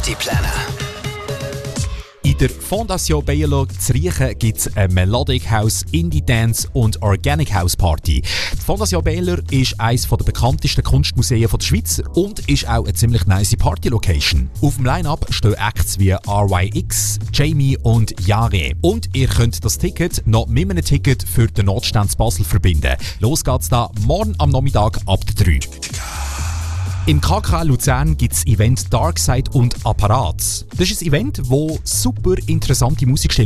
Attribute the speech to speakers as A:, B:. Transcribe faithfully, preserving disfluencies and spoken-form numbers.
A: Partypläne.
B: In der Fondation Bielo zu Riechen gibt es eine Melodic House, Indie Dance und Organic House Party. Die Fondation Bielo ist eines der bekanntesten Kunstmuseen der Schweiz und ist auch eine ziemlich nice Party-Location. Auf dem Line-Up stehen Acts wie R Y X, Jamie und Yare. Und ihr könnt das Ticket noch mit einem Ticket für den Notstand Basel verbinden. Los geht's da morgen am Nachmittag ab der drei. Im K K Luzern gibt es Event Darkside und Apparat. Das ist ein Event, wo super interessante Musikstile